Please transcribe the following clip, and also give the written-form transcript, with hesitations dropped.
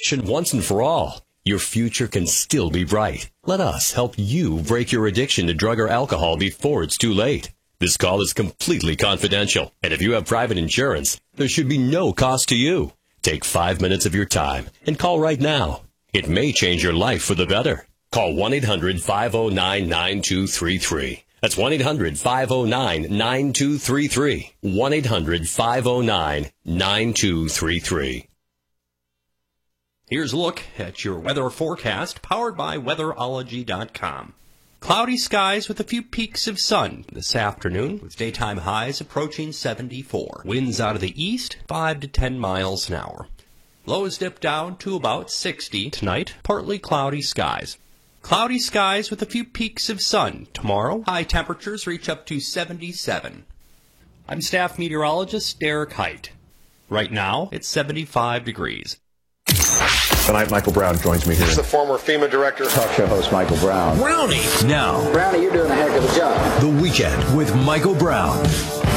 addiction once and for all. Your future can still be bright. Let us help you break your addiction to drug or alcohol before it's too late. This call is completely confidential, and if you have private insurance, there should be no cost to you. Take 5 minutes of your time and call right now. It may change your life for the better. Call 1-800-509-9233. That's 1-800-509-9233. 1-800-509-9233. Here's a look at your weather forecast, powered by weatherology.com. Cloudy skies with a few peaks of sun this afternoon, with daytime highs approaching 74. Winds out of the east, 5 to 10 miles an hour. Lows dip down to about 60 tonight, partly cloudy skies. Cloudy skies with a few peaks of sun tomorrow. High temperatures reach up to 77. I'm staff meteorologist Derek Height. Right now, it's 75 degrees. Tonight, Michael Brown joins me here. This is the former FEMA director. Talk show host Michael Brown. Brownie. Now, Brownie, you're doing a heck of a job. The Weekend with Michael Brown.